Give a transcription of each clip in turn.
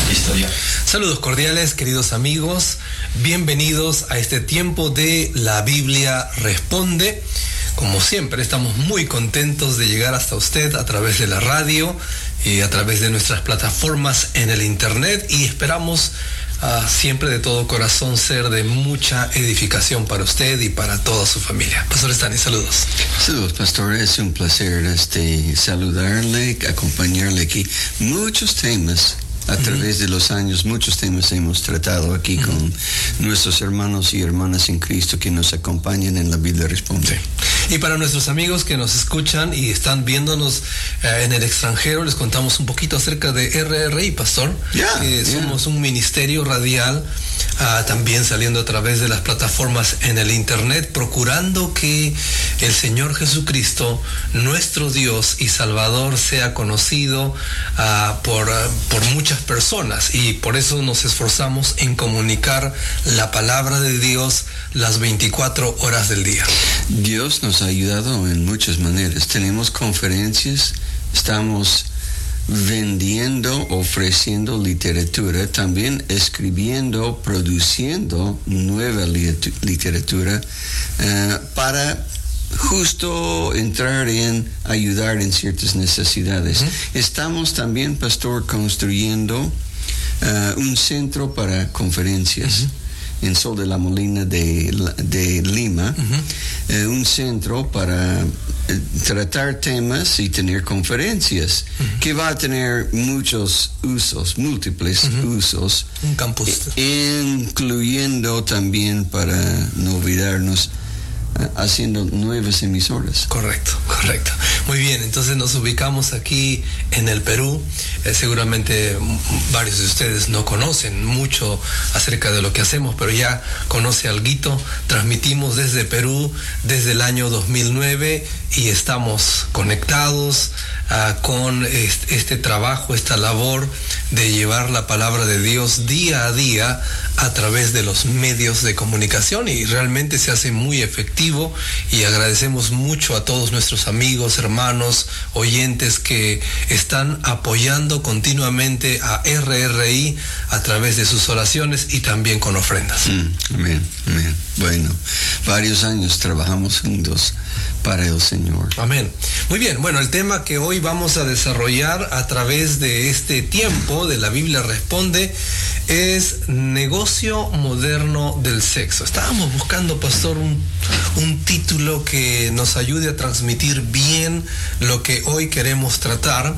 Listo ya. Saludos cordiales, queridos amigos. Bienvenidos a este tiempo de La Biblia Responde. Como siempre, estamos muy contentos de llegar hasta usted a través de la radio y a través de nuestras plataformas en el internet, y esperamos siempre de todo corazón ser de mucha edificación para usted y para toda su familia. Pastor Stanley, saludos. Saludos, pastor. Es un placer saludarle, acompañarle aquí. Muchos temas a través de los años, muchos temas hemos tratado aquí con nuestros hermanos y hermanas en Cristo que nos acompañan en La Biblia Responde. Sí. Y para nuestros amigos que nos escuchan y están viéndonos en el extranjero, les contamos un poquito acerca de RRI, pastor. Somos un ministerio radial, también saliendo a través de las plataformas en el internet, procurando que el Señor Jesucristo, nuestro Dios y Salvador, sea conocido por muchas personas, y por eso nos esforzamos en comunicar la palabra de Dios las 24 horas del día. Dios nos ha ayudado en muchas maneras. Tenemos conferencias, estamos vendiendo, ofreciendo literatura, también escribiendo, produciendo nueva literatura para justo entrar en ayudar en ciertas necesidades. Estamos también, pastor, construyendo un centro para conferencias en Sol de la Molina de Lima, un centro para tratar temas y tener conferencias que va a tener muchos usos, múltiples usos, un campus, incluyendo también, para no olvidarnos, haciendo nuevas emisoras. Correcto. Muy bien, entonces nos ubicamos aquí en el Perú. Seguramente varios de ustedes no conocen mucho acerca de lo que hacemos, pero ya conoce alguito. Transmitimos desde Perú desde el año 2009 y estamos conectados con este trabajo, esta labor de llevar la palabra de Dios día a día a través de los medios de comunicación, y realmente se hace muy efectivo, y agradecemos mucho a todos nuestros amigos, hermanos, oyentes que están apoyando continuamente a RRI a través de sus oraciones y también con ofrendas. Amén. Bueno, varios años trabajamos juntos para el Señor. Amén. Muy bien, bueno, el tema que hoy vamos a desarrollar a través de este tiempo de La Biblia Responde es negocio moderno del sexo. Estábamos buscando, pastor, un título que nos ayude a transmitir bien lo que hoy queremos tratar,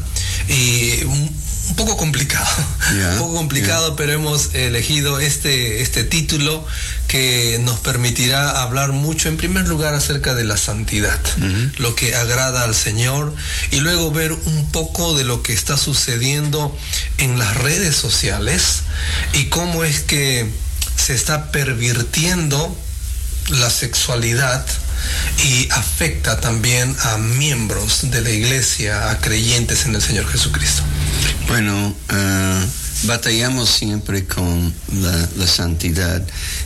y un poco complicado, pero hemos elegido este título que nos permitirá hablar mucho, en primer lugar, acerca de la santidad, lo que agrada al Señor, y luego ver un poco de lo que está sucediendo en las redes sociales y cómo es que se está pervirtiendo la sexualidad y afecta también a miembros de la iglesia, a creyentes en el Señor Jesucristo. Bueno, batallamos siempre con la santidad.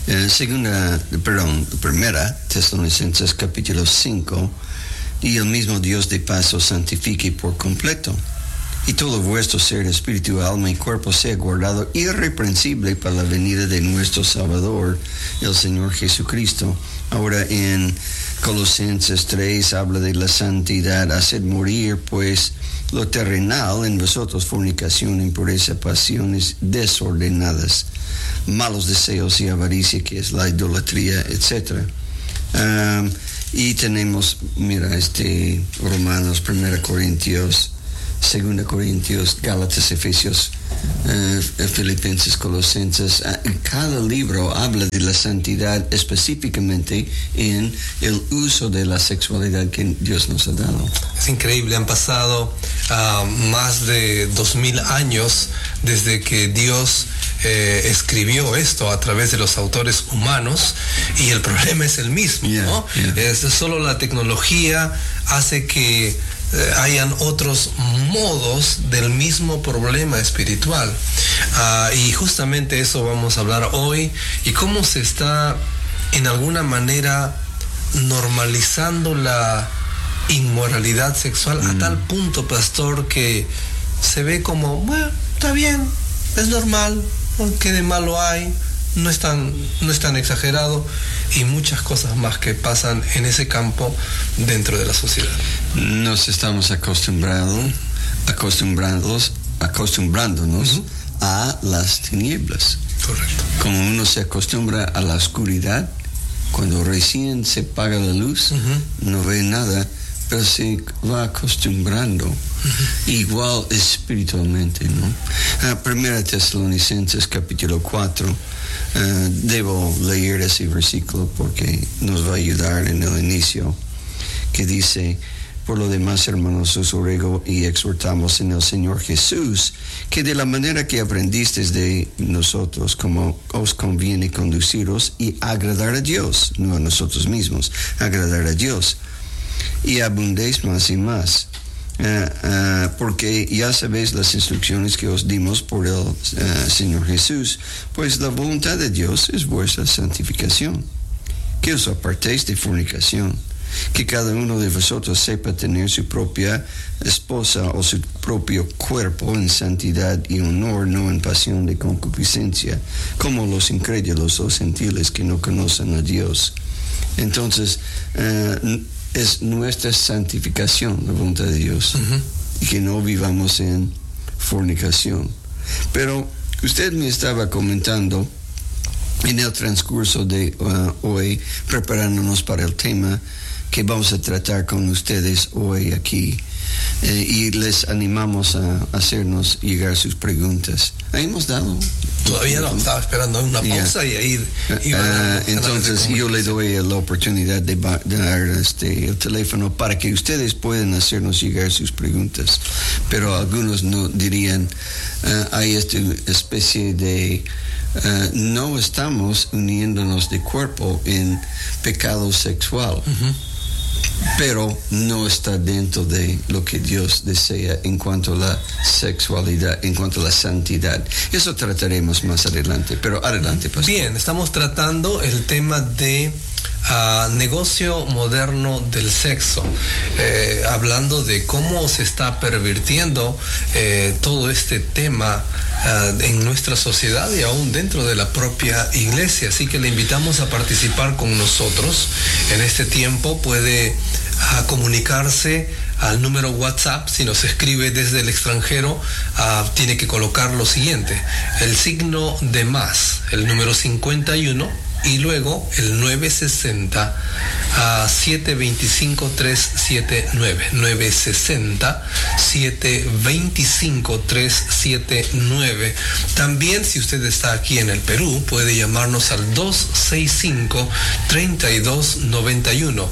Primera Tesalonicenses capítulo 5, y el mismo Dios de paz os santifique por completo, y todo vuestro ser, espíritu, alma y cuerpo sea guardado irreprensible para la venida de nuestro Salvador, el Señor Jesucristo. Ahora en Colosenses 3 habla de la santidad: haced morir pues lo terrenal en vosotros, fornicación, impureza, pasiones desordenadas, malos deseos y avaricia, que es la idolatría, etc. Y tenemos, Romanos, 1 Corintios, 2 Corintios, Gálatas, Efesios, Filipenses, Colosenses. Cada libro habla de la santidad específicamente en el uso de la sexualidad que Dios nos ha dado. Es increíble, han pasado más de 2000 años desde que Dios escribió esto a través de los autores humanos, y el problema es el mismo, ¿no? Solo la tecnología hace que hayan otros modos del mismo problema espiritual, y justamente eso vamos a hablar hoy, y cómo se está en alguna manera normalizando la inmoralidad sexual a tal punto, pastor, que se ve como, bueno, está bien, es normal, ¿qué de malo hay? No es tan exagerado, y muchas cosas más que pasan en ese campo dentro de la sociedad. Nos estamos acostumbrándonos a las tinieblas. Correcto. Como uno se acostumbra a la oscuridad, cuando recién se apaga la luz, no ve nada, pero se va acostumbrando. Igual espiritualmente, ¿no? Primera Tesalonicenses capítulo 4, debo leer ese versículo porque nos va a ayudar en el inicio, que dice: por lo demás, hermanos, os ruego y exhortamos en el Señor Jesús, que de la manera que aprendisteis de nosotros, como os conviene conduciros y agradar a Dios, no a nosotros mismos, agradar a Dios, y abundéis más y más. Porque ya sabéis las instrucciones que os dimos por el Señor Jesús, pues la voluntad de Dios es vuestra santificación, que os apartéis de fornicación, que cada uno de vosotros sepa tener su propia esposa o su propio cuerpo en santidad y honor, no en pasión de concupiscencia, como los incrédulos o gentiles que no conocen a Dios. Entonces, es nuestra santificación la voluntad de Dios, y que no vivamos en fornicación. Pero usted me estaba comentando en el transcurso de hoy, preparándonos para el tema que vamos a tratar con ustedes hoy aquí, y les animamos a hacernos llegar sus preguntas. ¿Hemos dado? Todavía no, estaba esperando una pausa y ahí entonces yo le doy la oportunidad de dar el teléfono para que ustedes puedan hacernos llegar sus preguntas. Pero algunos no dirían, hay esta especie de no estamos uniéndonos de cuerpo en pecado sexual. Pero no está dentro de lo que Dios desea en cuanto a la sexualidad, en cuanto a la santidad. Eso trataremos más adelante, pero adelante, pastor. Bien, estamos tratando el tema de negocio moderno del sexo, hablando de cómo se está pervirtiendo todo este tema en nuestra sociedad y aún dentro de la propia iglesia. Así que le invitamos a participar con nosotros en este tiempo. Puede comunicarse al número WhatsApp. Si nos escribe desde el extranjero, tiene que colocar lo siguiente: el signo de más, el número 51 y luego el 960 725-379, 960-725-379. También, si usted está aquí en el Perú, puede llamarnos al 265-3291,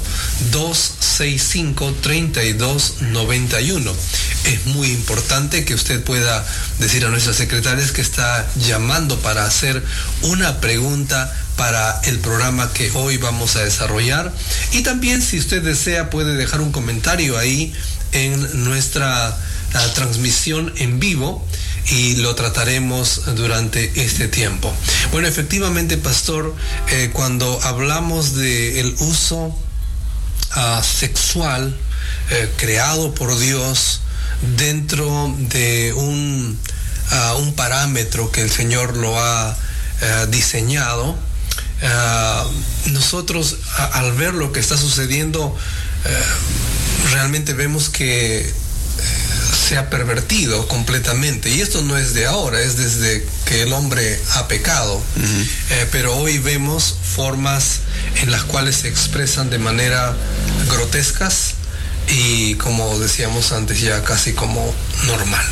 265-3291. Es muy importante que usted pueda decir a nuestras secretarias que está llamando para hacer una pregunta para el programa que hoy vamos a desarrollar. Y también, si usted desea, puede dejar un comentario ahí en nuestra transmisión en vivo y lo trataremos durante este tiempo. Bueno, efectivamente, pastor, cuando hablamos del uso sexual creado por Dios dentro de un parámetro que el Señor lo ha diseñado, nosotros al ver lo que está sucediendo, realmente vemos que se ha pervertido completamente, y esto no es de ahora, es desde que el hombre ha pecado. Pero hoy vemos formas en las cuales se expresan de manera grotescas y, como decíamos antes, ya casi como normal.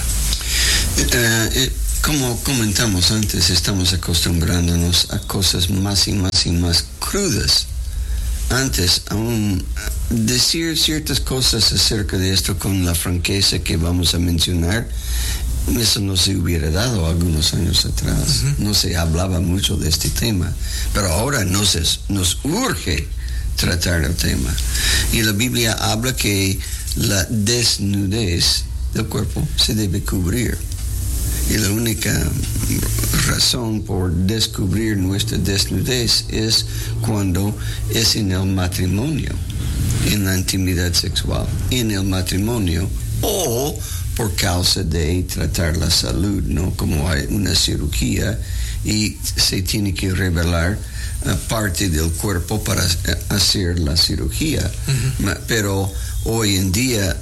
Como comentamos antes, estamos acostumbrándonos a cosas más y más y más crudas. Antes, aún decir ciertas cosas acerca de esto con la franqueza que vamos a mencionar, eso no se hubiera dado algunos años atrás. No se hablaba mucho de este tema, pero ahora nos urge tratar el tema. Y la Biblia habla que la desnudez del cuerpo se debe cubrir. Y la única razón por descubrir nuestra desnudez es cuando es en el matrimonio, en la intimidad sexual, en el matrimonio, o por causa de tratar la salud, ¿no? Como hay una cirugía y se tiene que revelar parte del cuerpo para hacer la cirugía. Pero hoy en día,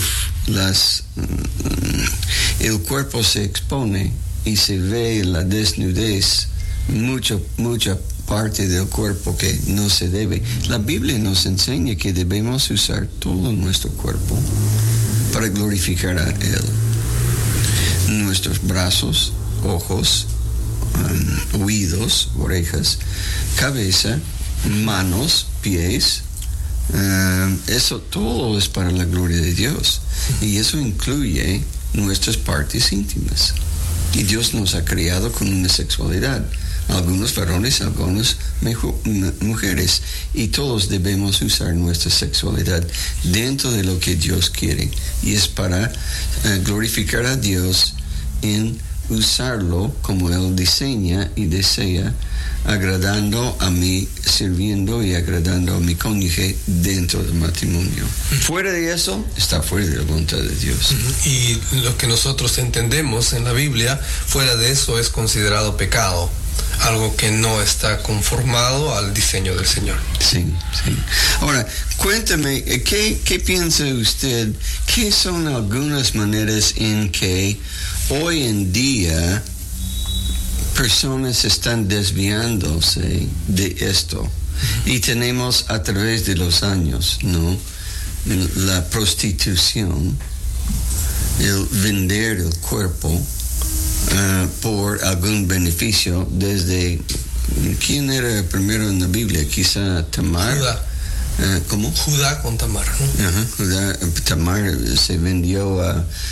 el cuerpo se expone y se ve la desnudez, mucha parte del cuerpo que no se debe. La Biblia nos enseña que debemos usar todo nuestro cuerpo para glorificar a Él. Nuestros brazos, ojos, oídos, orejas, cabeza, manos, pies, eso todo es para la gloria de Dios. Y eso incluye nuestras partes íntimas. Y Dios nos ha creado con una sexualidad. Algunos varones, algunas mujeres, y todos debemos usar nuestra sexualidad dentro de lo que Dios quiere, y es para glorificar a Dios en usarlo como Él diseña y desea, agradando a mí, sirviendo y agradando a mi cónyuge dentro del matrimonio. Fuera de eso, está fuera de la voluntad de Dios. Y lo que nosotros entendemos en la Biblia, fuera de eso es considerado pecado. Algo que no está conformado al diseño del Señor. Sí. Ahora, cuéntame, ¿qué piensa usted? ¿Qué son algunas maneras en que hoy en día personas están desviándose de esto? Y tenemos a través de los años, ¿no? La prostitución, el vender el cuerpo, por algún beneficio, desde ¿quién era primero en la Biblia? Quizá Tamar. Judá. ¿Cómo? Judá con Tamar, ¿no? Tamar se vendió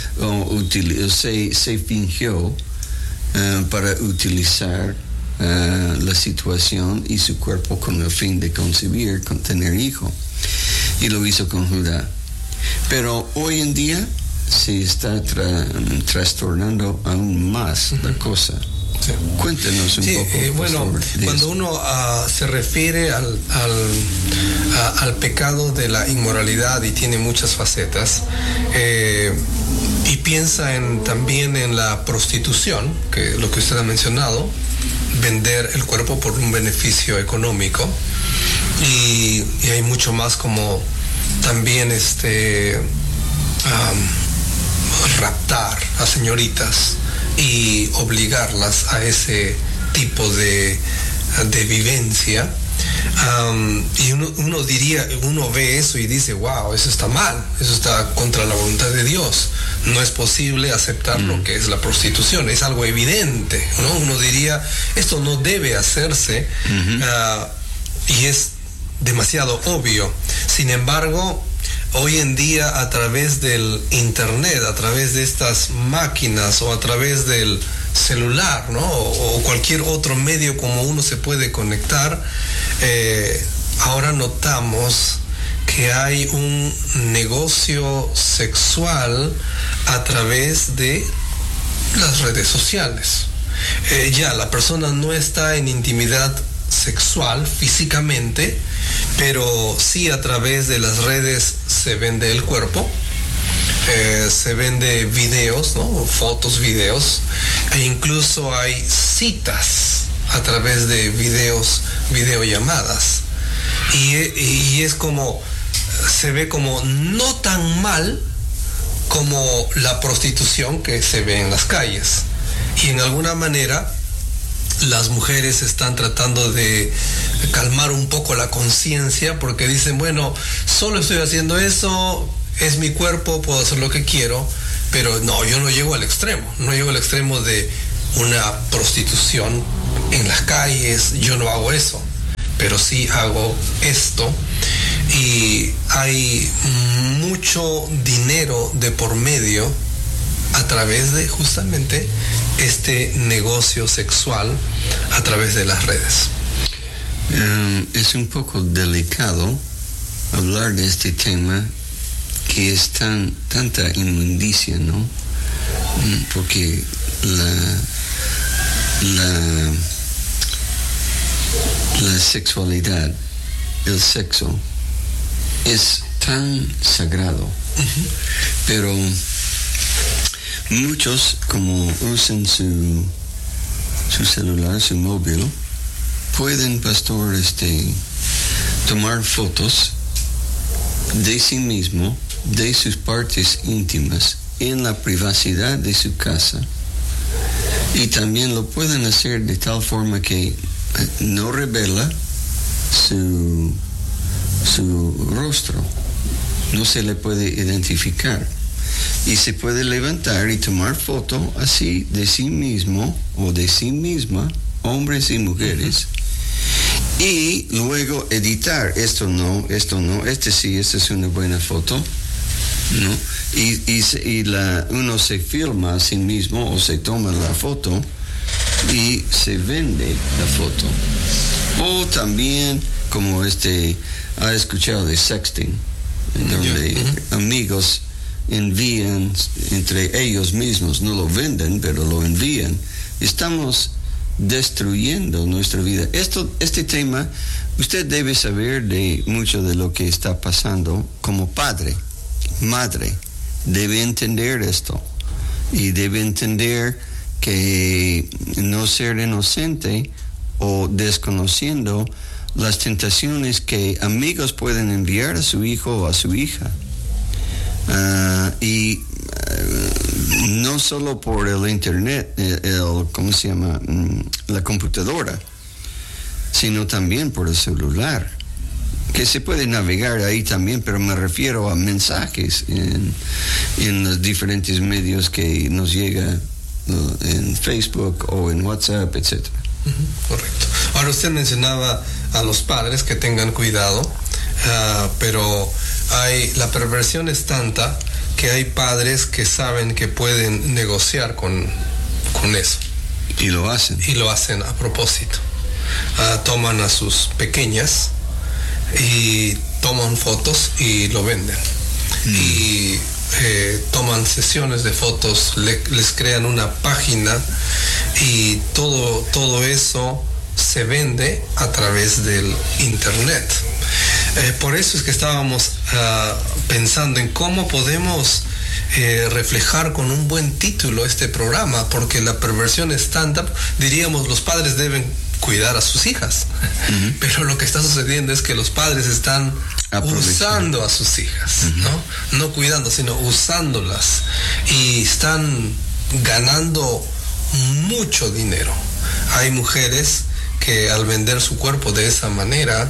se fingió para utilizar la situación y su cuerpo con el fin de concebir, con tener hijo, y lo hizo con Judá. Pero hoy en día se está trastornando aún más la cosa. Sí. Cuéntenos un poco. Bueno, cuando uno se refiere al pecado de la inmoralidad, y tiene muchas facetas, y piensa también en la prostitución, que lo que usted ha mencionado, vender el cuerpo por un beneficio económico, y hay mucho más, como también raptar a señoritas y obligarlas a ese tipo de vivencia. Y uno ve eso y dice, wow, eso está mal, eso está contra la voluntad de Dios. No es posible aceptar lo que es la prostitución, es algo evidente, ¿no? Uno diría, esto no debe hacerse, y es demasiado obvio. Sin embargo, hoy en día, a través del internet, a través de estas máquinas, o a través del celular, ¿no? O cualquier otro medio como uno se puede conectar, ahora notamos que hay un negocio sexual a través de las redes sociales. Ya la persona no está en intimidad sexual físicamente, pero sí a través de las redes se vende el cuerpo, se vende videos, ¿no? Fotos, videos, e incluso hay citas a través de videollamadas, y es como, se ve como no tan mal como la prostitución que se ve en las calles, y en alguna manera las mujeres están tratando de calmar un poco la conciencia, porque dicen, bueno, solo estoy haciendo eso, es mi cuerpo, puedo hacer lo que quiero, pero no, yo no llego al extremo de una prostitución en las calles, yo no hago eso, pero sí hago esto, y hay mucho dinero de por medio a través de justamente este negocio sexual a través de las redes. Es un poco delicado hablar de este tema, que es tanta inmundicia, ¿no? Porque la sexualidad, el sexo, es tan sagrado, pero Muchos, como usan su celular, su móvil, pueden, pastor, tomar fotos de sí mismo, de sus partes íntimas, en la privacidad de su casa. Y también lo pueden hacer de tal forma que no revela su rostro. No se le puede identificar. Y se puede levantar y tomar foto así de sí mismo o de sí misma, hombres y mujeres. Y luego editar. Esto no, sí, esta es una buena foto, ¿no? Y uno se filma a sí mismo o se toma la foto y se vende la foto. O también, como ha escuchado de sexting, donde amigos envían entre ellos mismos, no lo venden, pero lo envían. Estamos destruyendo nuestra vida. Este tema, usted debe saber de mucho de lo que está pasando como padre, madre. Debe entender esto y debe entender que no ser inocente o desconociendo las tentaciones que amigos pueden enviar a su hijo o a su hija. No solo por el internet, ¿cómo se llama? La computadora, sino también por el celular, que se puede navegar ahí también, pero me refiero a mensajes en los diferentes medios que nos llega en Facebook o en WhatsApp, etc. Correcto. Ahora usted mencionaba a los padres que tengan cuidado, pero la perversión es tanta que hay padres que saben que pueden negociar con eso. Y lo hacen. Y lo hacen a propósito. Toman a sus pequeñas y toman fotos y lo venden. Y toman sesiones de fotos, les crean una página y todo eso se vende a través del internet. Por eso es que estábamos pensando en cómo podemos reflejar con un buen título este programa, porque la perversión es tanta, diríamos, los padres deben cuidar a sus hijas, pero lo que está sucediendo es que los padres están usando a sus hijas, no cuidando, sino usándolas, y están ganando mucho dinero. Hay mujeres que al vender su cuerpo de esa manera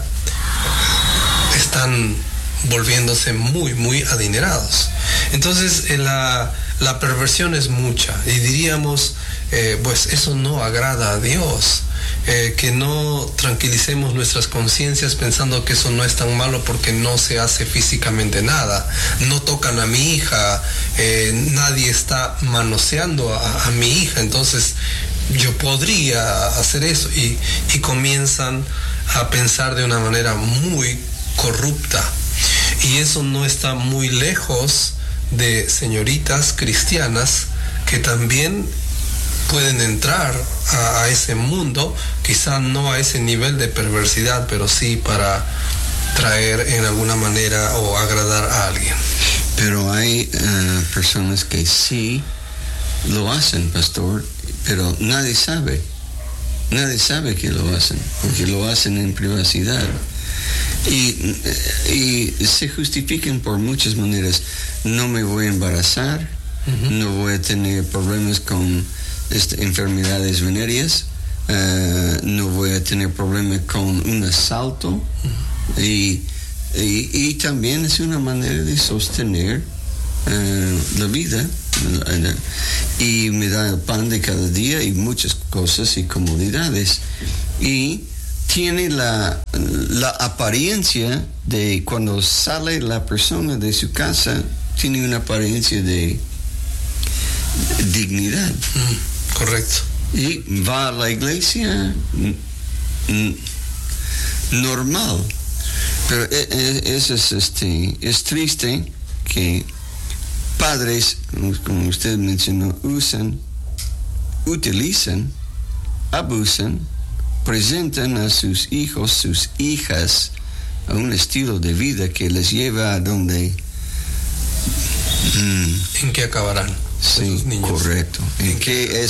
están volviéndose muy, muy adinerados. Entonces la perversión es mucha, y diríamos, pues eso no agrada a Dios. Que no tranquilicemos nuestras conciencias pensando que eso no es tan malo porque no se hace físicamente nada. No tocan a mi hija, nadie está manoseando a mi hija, entonces yo podría hacer eso, y comienzan a pensar de una manera muy corrupta. Y eso no está muy lejos de señoritas cristianas que también pueden entrar a ese mundo, quizá no a ese nivel de perversidad, pero sí para traer en alguna manera o agradar a alguien. Pero hay personas que sí lo hacen, pastor, pero nadie sabe que lo hacen, porque lo hacen en privacidad. Y se justifican por muchas maneras. No me voy a embarazar, no voy a tener problemas con enfermedades venéreas, no voy a tener problemas con un asalto, y también es una manera de sostener la vida, y me da el pan de cada día y muchas cosas y comodidades, y tiene la apariencia de, cuando sale la persona de su casa, tiene una apariencia de dignidad. Correcto. Y va a la iglesia normal. Pero es triste que padres, como usted mencionó, utilizan, abusan, presentan a sus hijos, sus hijas, a un estilo de vida que les lleva a donde... ¿En qué acabarán? Sí, correcto. ¿En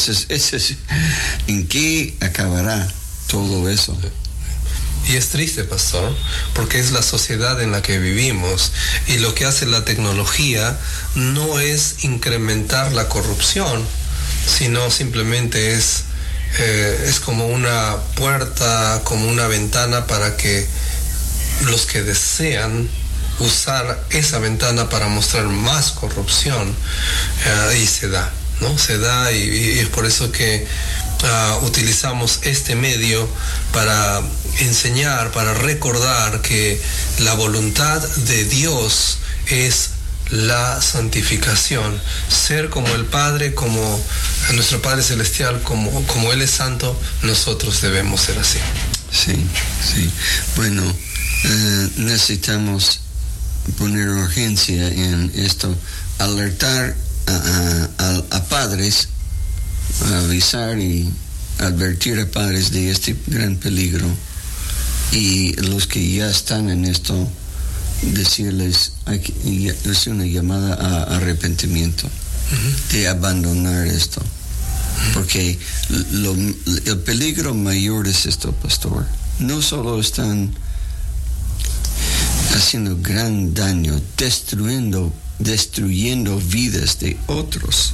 qué acabará todo eso? Y es triste, pastor, porque es la sociedad en la que vivimos, y lo que hace la tecnología no es incrementar la corrupción, sino simplemente es como una puerta, como una ventana para que los que desean usar esa ventana para mostrar más corrupción, y se da, ¿no? Se da, y es por eso que utilizamos este medio para enseñar, para recordar que la voluntad de Dios es la santificación, ser como el Padre, como nuestro Padre Celestial, como Él es santo, nosotros debemos ser así. Sí. Bueno, necesitamos poner urgencia en esto, alertar a padres, avisar y advertir a padres de este gran peligro, y los que ya están en esto, decirles, es una llamada a arrepentimiento, de abandonar esto, porque el peligro mayor es esto, pastor. No solo están haciendo gran daño, destruyendo vidas de otros,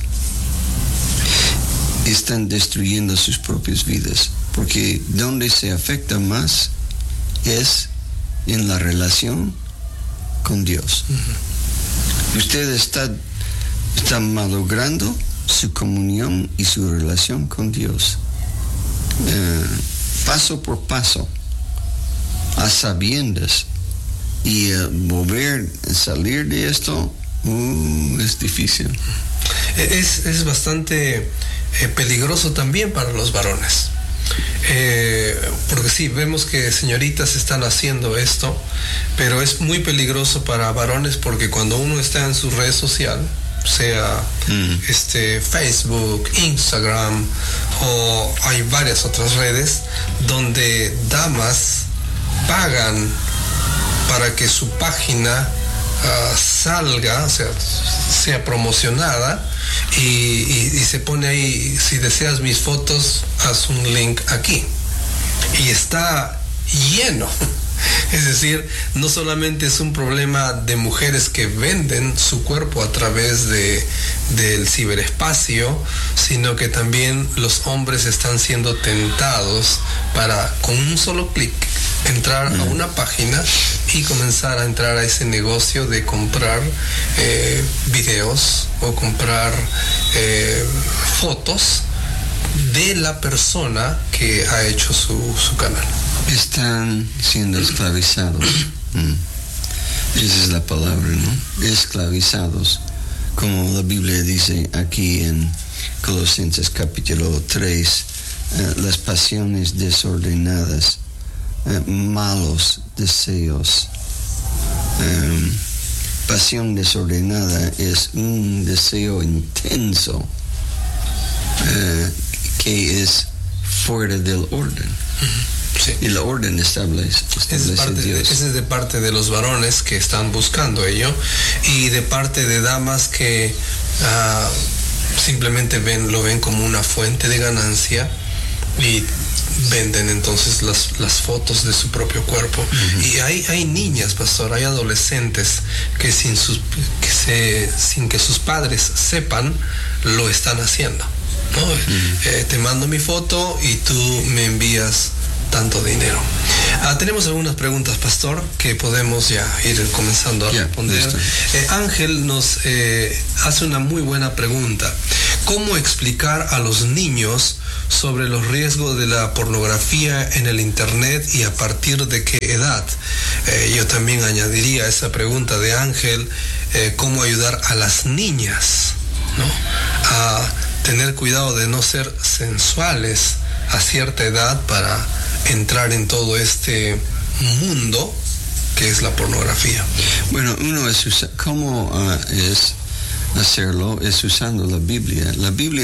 están destruyendo sus propias vidas, porque donde se afecta más es en la relación con Dios. Usted está malogrando su comunión y su relación con Dios, paso por paso, a sabiendas, y salir de esto es difícil. Es bastante peligroso también para los varones, porque sí, vemos que señoritas están haciendo esto, pero es muy peligroso para varones, porque cuando uno está en su red social, sea Facebook, Instagram, o hay varias otras redes donde damas pagan para que su página salga, o sea promocionada, y se pone ahí: si deseas mis fotos, haz un link aquí, y está lleno. Es decir, no solamente es un problema de mujeres que venden su cuerpo a través del ciberespacio, sino que también los hombres están siendo tentados para, con un solo clic, entrar a una página y comenzar a entrar a ese negocio de comprar videos o comprar fotos de la persona que ha hecho su canal. Están siendo esclavizados. Esa es la palabra, ¿no? Esclavizados. Como la Biblia dice aquí en Colosenses capítulo 3, las pasiones desordenadas, malos deseos. Pasión desordenada es un deseo intenso que es fuera del orden. Sí. Y el orden establece Dios. Ese es de parte de los varones que están buscando ello, y de parte de damas que simplemente lo ven como una fuente de ganancia, y venden entonces las fotos de su propio cuerpo. Y hay niñas, pastor, hay adolescentes que sin que sus padres sepan, lo están haciendo, ¿no? Te mando mi foto y tú me envías tanto dinero. Tenemos algunas preguntas, pastor, que podemos ya ir comenzando a responder. Ángel nos hace una muy buena pregunta: ¿cómo explicar a los niños sobre los riesgos de la pornografía en el internet, y a partir de qué edad? Yo también añadiría a esa pregunta de Ángel, cómo ayudar a las niñas, ¿no?, a tener cuidado de no ser sensuales a cierta edad para entrar en todo este mundo que es la pornografía. Bueno, uno es ¿cómo es hacerlo? Es usando la Biblia. La Biblia